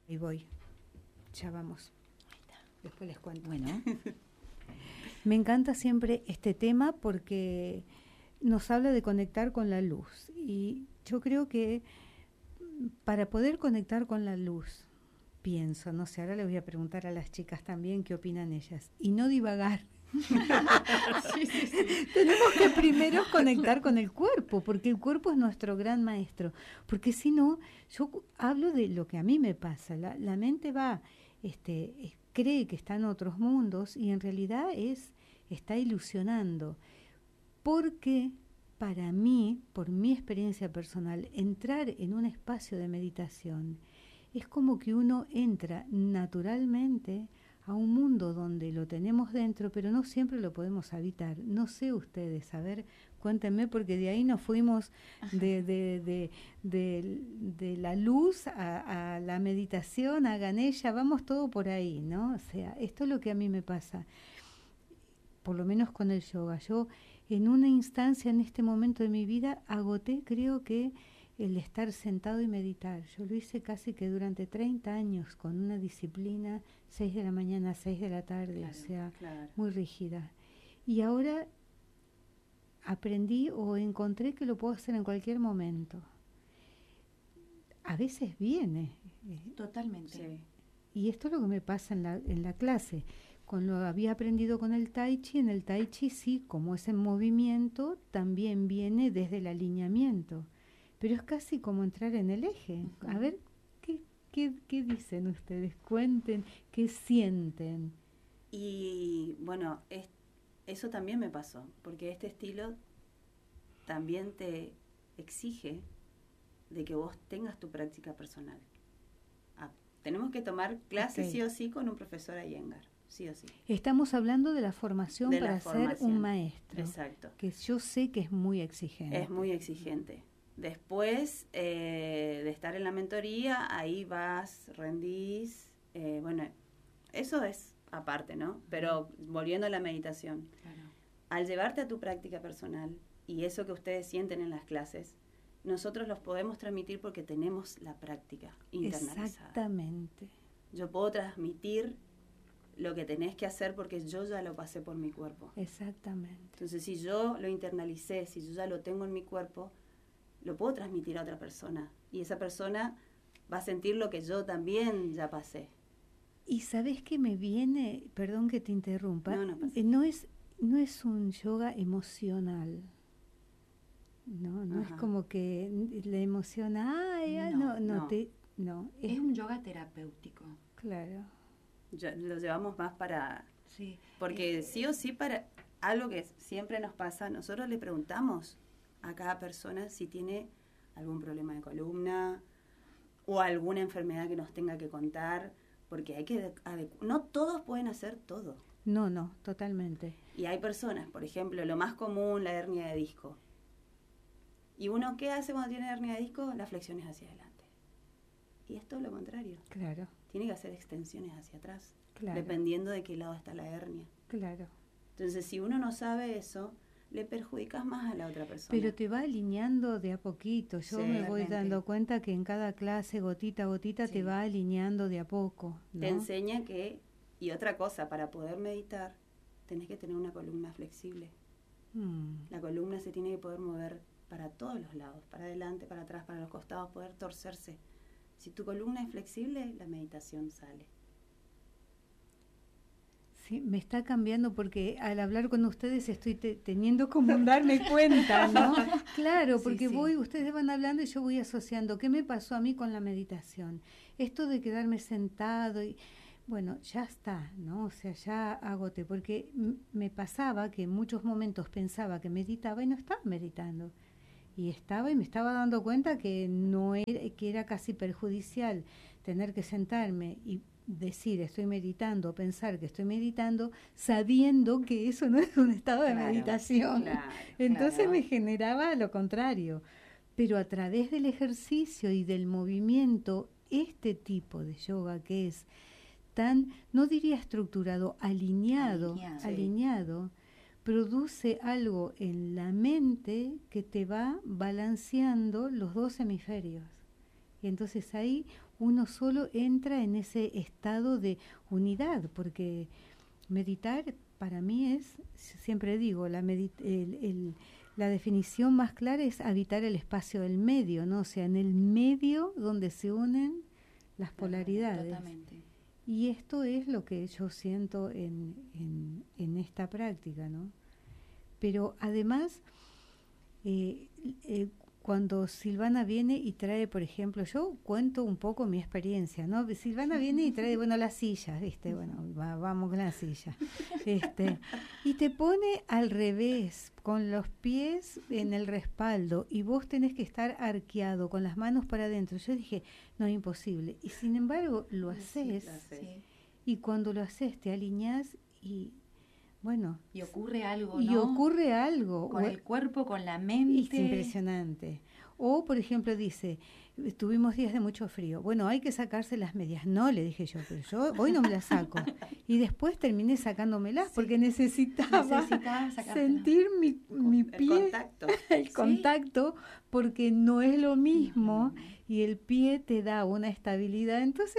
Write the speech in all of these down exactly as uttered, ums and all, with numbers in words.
Ahí voy, ya vamos. Después les cuento. Bueno. Me encanta siempre este tema porque nos habla de conectar con la luz. Y yo creo que para poder conectar con la luz, pienso, no sé, ahora le voy a preguntar a las chicas también qué opinan ellas. Y no divagar. Sí, sí, sí. Tenemos que primero conectar con el cuerpo, porque el cuerpo es nuestro gran maestro. Porque si no, yo hablo de lo que a mí me pasa. La, la mente va, este, cree que está en otros mundos y en realidad es, está ilusionando. Porque para mí, por mi experiencia personal, entrar en un espacio de meditación es como que uno entra naturalmente a un mundo donde lo tenemos dentro, pero no siempre lo podemos habitar. No sé ustedes, a ver, cuéntenme, porque de ahí nos fuimos de, de, de, de, de la luz a, a la meditación, a Ganesha, vamos todo por ahí, ¿no? O sea, esto es lo que a mí me pasa, por lo menos con el yoga. Yo en una instancia en este momento de mi vida agoté, creo que el estar sentado y meditar. Yo lo hice casi que durante treinta años con una disciplina, seis de la mañana a seis de la tarde, claro, o sea, claro, muy rígida. Y ahora aprendí o encontré que lo puedo hacer en cualquier momento. A veces viene. Totalmente. Sí. Y esto es lo que me pasa en la, en la clase. Con lo había aprendido con el Tai Chi, en el Tai Chi sí, como es en movimiento, también viene desde el alineamiento. Pero es casi como entrar en el eje. Uh-huh. A ver, ¿qué, qué, qué dicen ustedes? Cuenten, ¿qué sienten? Y bueno, es, eso también me pasó, porque este estilo también te exige de que vos tengas tu práctica personal. Ah, tenemos que tomar clases, okay, sí o sí con un profesor Iyengar, sí o sí. Estamos hablando de la formación de para la formación. Ser un maestro. Exacto. Que yo sé que es muy exigente. Es muy exigente. Después eh, de estar en la mentoría, ahí vas, rendís, eh, bueno, eso es aparte, ¿no? Pero volviendo a la meditación, claro, al llevarte a tu práctica personal y eso que ustedes sienten en las clases, nosotros los podemos transmitir porque tenemos la práctica internalizada. Exactamente. Yo puedo transmitir lo que tenés que hacer porque yo ya lo pasé por mi cuerpo. Exactamente. Entonces, si yo lo internalicé, si yo ya lo tengo en mi cuerpo, lo puedo transmitir a otra persona. Y esa persona va a sentir lo que yo también ya pasé. Y ¿sabés qué me viene? Perdón que te interrumpa. No, no pasa. Eh, no es, no es un yoga emocional. No, no Ajá. es como que le emociona, ay, no, no, no, no. Te, no es, es un yoga terapéutico. Claro. Ya, lo llevamos más para... Sí. Porque eh, sí o sí, para algo que siempre nos pasa, nosotros le preguntamos a cada persona si tiene algún problema de columna o alguna enfermedad que nos tenga que contar, porque hay que adecu- no todos pueden hacer todo. No, no, totalmente. Y hay personas, por ejemplo, lo más común, la hernia de disco. ¿Y uno qué hace cuando tiene hernia de disco? Las flexiones hacia adelante. Y es todo lo contrario. Claro. Tiene que hacer extensiones hacia atrás, claro, dependiendo de qué lado está la hernia. Claro. Entonces, si uno no sabe eso, le perjudicas más a la otra persona. Pero te va alineando de a poquito. Yo Sí, me voy dando cuenta que en cada clase, gotita a gotita, sí, te va alineando de a poco, ¿no? Te enseña que, y otra cosa, para poder meditar, tenés que tener una columna flexible. Mm. La columna se tiene que poder mover para todos los lados, para adelante, para atrás, para los costados, poder torcerse. Si tu columna es flexible, la meditación sale. Sí, me está cambiando porque al hablar con ustedes estoy te, teniendo como un darme cuenta, ¿no? Claro, porque sí, sí. voy, ustedes van hablando y yo voy asociando. ¿Qué me pasó a mí con la meditación? Esto de quedarme sentado y... Bueno, ya está, ¿no? O sea, ya agoté, porque m- me pasaba que en muchos momentos pensaba que meditaba y no estaba meditando. Y estaba y me estaba dando cuenta que no era, que era casi perjudicial tener que sentarme y decir estoy meditando, pensar que estoy meditando, sabiendo que eso no es un estado de claro, meditación. Claro, Entonces claro. me generaba lo contrario. Pero a través del ejercicio y del movimiento, este tipo de yoga que es tan, no diría estructurado, alineado, alineado, sí. alineado produce algo en la mente que te va balanceando los dos hemisferios. Entonces ahí uno solo entra en ese estado de unidad, porque meditar para mí es, siempre digo, la, medit- el, el, la definición más clara es habitar el espacio del medio, ¿no? O sea, en el medio donde se unen las polaridades. Totalmente. Y esto es lo que yo siento en, en, en esta práctica, ¿no? Pero además, eh, eh, cuando Silvana viene y trae, por ejemplo, yo cuento un poco mi experiencia, ¿no? Silvana viene y trae, bueno, las sillas, ¿viste? Bueno, va, vamos con la silla. Este, y te pone al revés, con los pies en el respaldo, y vos tenés que estar arqueado, con las manos para adentro. Yo dije, no, imposible. Y sin embargo, lo haces, Sí, lo haces. Sí. y cuando lo haces te alineás y, bueno... Y ocurre algo, Y ¿no? ocurre algo. Con O- el cuerpo, con la Es mente. impresionante. O, por ejemplo, dice, tuvimos días de mucho frío. Bueno, hay que sacarse las medias. No, le dije yo, pero yo hoy no me las saco. Y después terminé sacándomelas Sí. porque necesitaba Necesitaba sacártela. sentir mi, mi El pie, contacto. el Sí. contacto, porque no es lo mismo Ujú. y el pie te da una estabilidad. Entonces,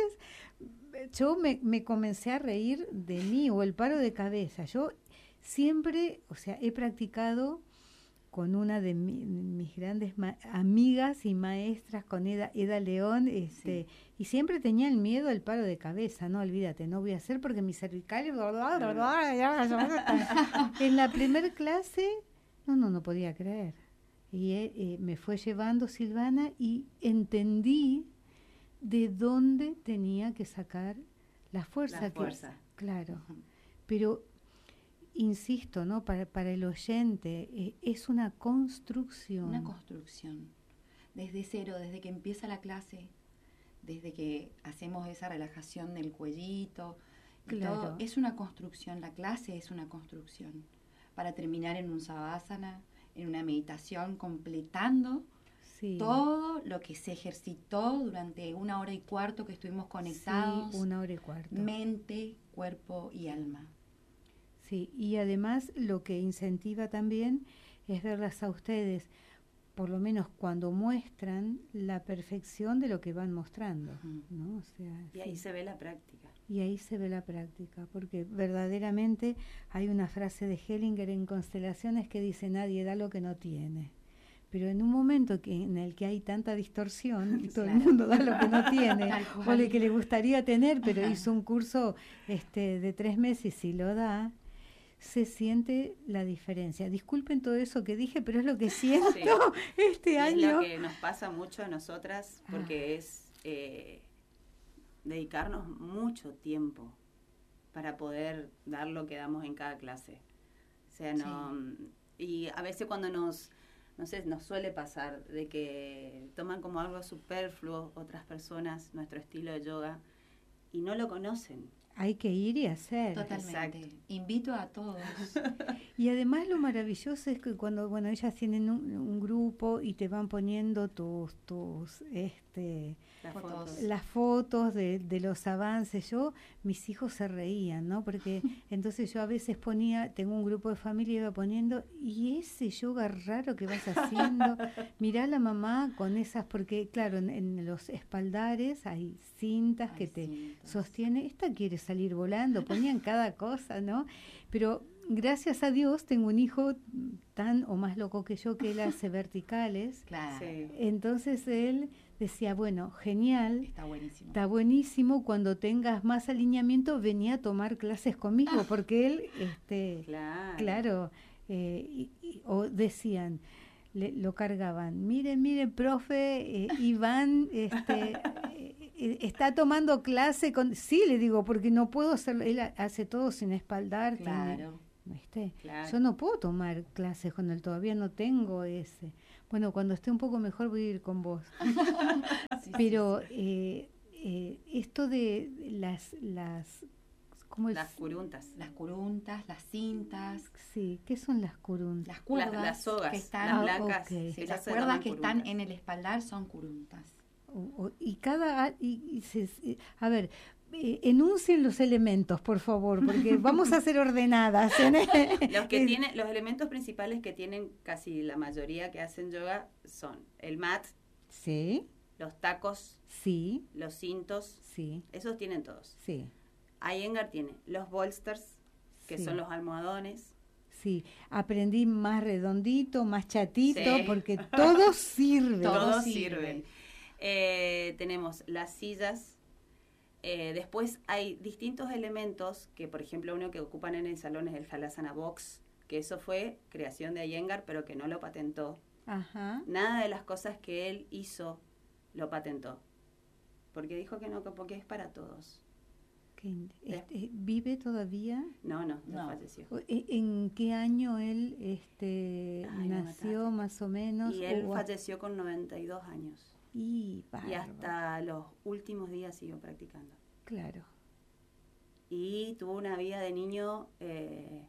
yo me, me comencé a reír de mí o el paro de cabeza. Yo siempre, o sea, he practicado con una de mi- mis grandes ma- amigas y maestras, con Eda, Eda León, este, Sí. y siempre tenía el miedo al paro de cabeza, no, olvídate, no voy a hacer porque mis cervicales... bla, bla, bla, bla, bla, bla. En la primer clase, no, no, no podía creer. Y eh, eh, me fue llevando Silvana y entendí de dónde tenía que sacar la fuerza. La que- fuerza. claro, Ujú. pero insisto, ¿no? Para, para el oyente, eh, es una construcción. Una construcción. Desde cero, desde que empieza la clase, desde que hacemos esa relajación del cuellito, y Claro. todo, es una construcción, la clase es una construcción. Para terminar en un savasana, en una meditación, completando Sí, todo lo que se ejercitó durante una hora y cuarto que estuvimos conectados, sí, una hora y cuarto. mente, cuerpo y alma. Sí, y además lo que incentiva también es verlas a ustedes, por lo menos cuando muestran la perfección de lo que van mostrando, Ujú. ¿no? O sea, Y ahí sí. se ve la práctica. Y ahí se ve la práctica, porque verdaderamente hay una frase de Hellinger en Constelaciones que dice, nadie da lo que no tiene. Pero en un momento que, en el que hay tanta distorsión, y todo el Claro. mundo da lo que no tiene, Tal o cual. lo que le gustaría tener, pero Ajá. hizo un curso este, de tres meses y lo da, se siente la diferencia. Disculpen todo eso que dije, pero es lo que siento Sí. este Y es año. lo que nos pasa mucho a nosotras, porque es eh, dedicarnos mucho tiempo para poder dar lo que damos en cada clase. O sea, no... Y a veces cuando nos, no sé, nos suele pasar de que toman como algo superfluo otras personas nuestro estilo de yoga y no lo conocen. Hay que ir y hacer. Totalmente. Exacto. Invito a todos. Y además lo maravilloso es que cuando, bueno, ellas tienen un, un grupo y te van poniendo tus, tus, este, Las Fotos. fotos. las fotos de, de los avances. Yo, mis hijos se reían, ¿no? Porque entonces yo a veces ponía, tengo un grupo de familia y iba poniendo, y ese yoga raro que vas haciendo, mirá a la mamá con esas, porque claro, en, en los espaldares hay cintas que Hay te cintas. sostiene, esta quiere salir volando, ponían cada cosa, ¿no? Pero gracias a Dios tengo un hijo tan o más loco que yo que él hace verticales. Claro. Sí. Entonces él decía, bueno, genial, Está buenísimo. está buenísimo, cuando tengas más alineamiento venía a tomar clases conmigo, porque él, este, Claro. claro, eh, y- y- o decían, le- lo cargaban, miren, miren, profe, eh, Iván, este, eh, eh, está tomando clase con, sí, le digo, porque no puedo hacerlo, él ha- hace todo sin espaldar, tiene- Claro. ¿viste? Claro. Yo no puedo tomar clases con él, todavía no tengo ese. Bueno, cuando esté un poco mejor voy a ir con vos. Sí, Pero sí, sí. eh, eh, esto de las, las, ¿cómo es? Las curuntas. Las curuntas, las cintas, Sí, ¿qué son las curuntas? las cuerdas Las, las sogas, que están, las Ah, blancas. ok. sí, esas las se cuerdas llaman que están curuntas. en el espaldar son curuntas. O- o- y cada, y, y se- se- a ver, eh, enuncien los elementos, por favor, porque vamos a ser ordenadas. ¿eh? Los que Es- tienen, los elementos principales que tienen casi la mayoría que hacen yoga son el mat, Sí, los tacos, Sí, los cintos, sí, esos tienen todos. sí, Iyengar tiene los bolsters, que sí. son los almohadones. sí. Aprendí más redondito, más chatito, Sí. porque todo sirve. Todo Todos sirve. sirven. Eh, tenemos las sillas. Eh, después hay distintos elementos que, por ejemplo, uno que ocupan en el salón es el Halasana Box, que eso fue creación de Iyengar, pero que no lo patentó. Ajá. Nada de las cosas que él hizo lo patentó, porque dijo que no, que porque es para todos. ¿Qué in- este, ¿Vive todavía? No, no, no, No. falleció. O- ¿e- ¿En qué año él este, Ay, me nació mataste. más o menos? Y él O- falleció con noventa y dos años. Y, Y bárbaro. hasta los últimos días siguió practicando. Claro. Y tuvo una vida de niño, eh,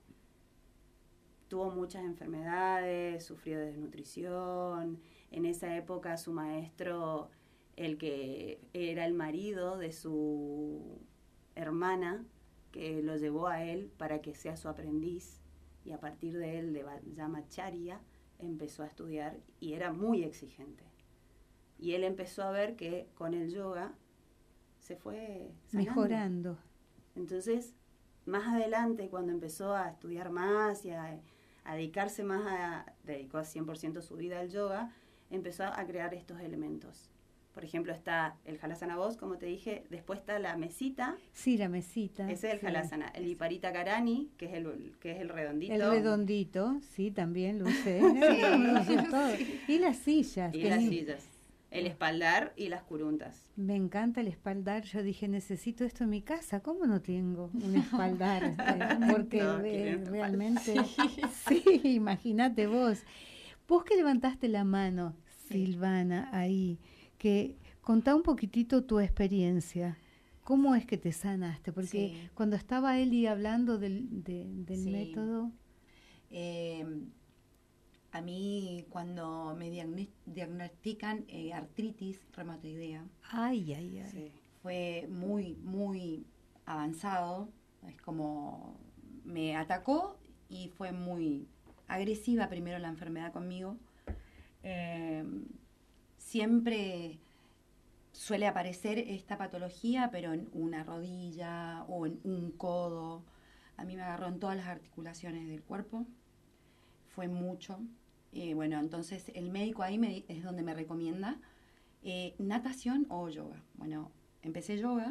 tuvo muchas enfermedades, sufrió de desnutrición. En esa época su maestro, el que era el marido de su hermana, que lo llevó a él para que sea su aprendiz, y a partir de él, de Brahmacharya, empezó a estudiar y era muy exigente. Y él empezó a ver que con el yoga se fue sanando. Mejorando. Entonces, más adelante, cuando empezó a estudiar más y a, a dedicarse más a, dedicó cien por ciento su vida al yoga, empezó a crear estos elementos. Por ejemplo, está el Halasana Box, como te dije, después está la mesita, Sí, la mesita. ese es el sí. Halasana, el Viparita Karani, que es el, que es el redondito. El redondito, sí, también lo usé. Lo usé todo. Y las sillas. Y que las ni- sillas, el espaldar y las curuntas. Me encanta el espaldar. Yo dije, necesito esto en mi casa. ¿Cómo no tengo un espaldar? Eh, Porque Todos eh, quieren un realmente... Sí, imagínate vos. Vos que levantaste la mano, Sí. Silvana, ahí, que contá un poquitito tu experiencia. ¿Cómo es que te sanaste? Porque Sí. cuando estaba Eli hablando del, de- del Sí. método... Eh, a mí cuando me diagni- diagnostican eh, artritis reumatoidea, Ay, ay, ay. Sí. fue muy, muy avanzado. Es como me atacó y fue muy agresiva primero la enfermedad conmigo. Eh, siempre suele aparecer esta patología, pero en una rodilla o en un codo. A mí me agarró en todas las articulaciones del cuerpo. Fue mucho. Eh, bueno, entonces el médico ahí me, es donde me recomienda eh, natación o yoga. Bueno, empecé yoga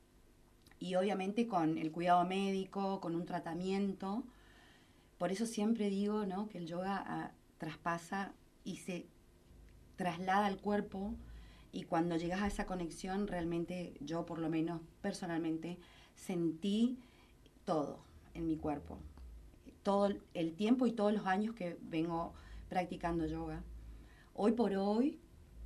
y obviamente con el cuidado médico, con un tratamiento. Por eso siempre digo, ¿no?, que el yoga ah, traspasa y se traslada al cuerpo, y cuando llegas a esa conexión, realmente yo, por lo menos personalmente, sentí todo en mi cuerpo. Todo el tiempo y todos los años que vengo practicando yoga. Hoy por hoy,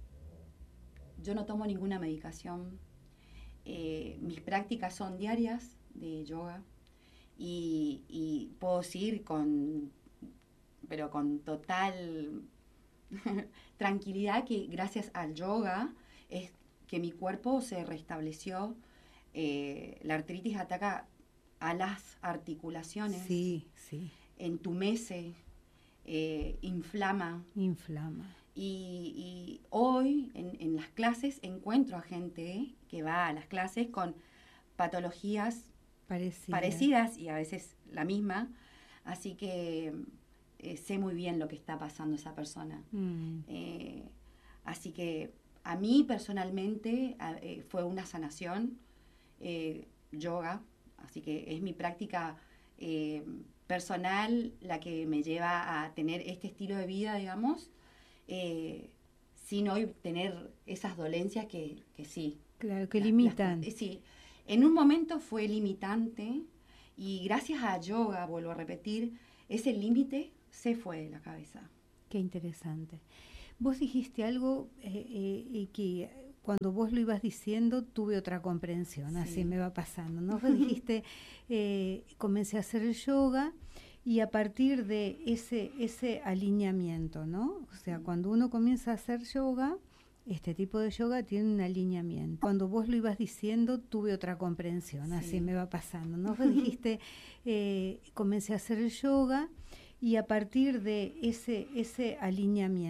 yo no tomo ninguna medicación. Eh, mis prácticas son diarias de yoga y, y puedo seguir con, pero con total tranquilidad, que gracias al yoga es que mi cuerpo se restableció. Eh, la artritis ataca a las articulaciones, Sí, sí, entumece, eh, inflama. inflama. Y, y hoy en, en las clases encuentro a gente que va a las clases con patologías Parecida. parecidas y a veces la misma, así que eh, sé muy bien lo que está pasando esa persona. Mm. Eh, así que a mí personalmente a- eh, fue una sanación, eh, yoga, así que es mi práctica eh, personal la que me lleva a tener este estilo de vida, digamos, eh, sin hoy tener esas dolencias que, que sí. Claro, que las- limitan. las- eh, sí, en un momento fue limitante y gracias a yoga, vuelvo a repetir, ese límite se fue de la cabeza. Qué interesante. Vos dijiste algo eh, eh, y que cuando vos lo ibas diciendo tuve otra comprensión, así Sí. me va pasando, ¿no? Vos dijiste, eh, comencé a hacer el yoga y a partir de ese, ese alineamiento, ¿no? O sea, cuando uno comienza a hacer yoga, este tipo de yoga tiene un alineamiento. Cuando vos lo ibas diciendo tuve otra comprensión, así Sí. me va pasando, ¿no? Vos dijiste, eh, comencé a hacer el yoga y a partir de ese, ese alineamiento,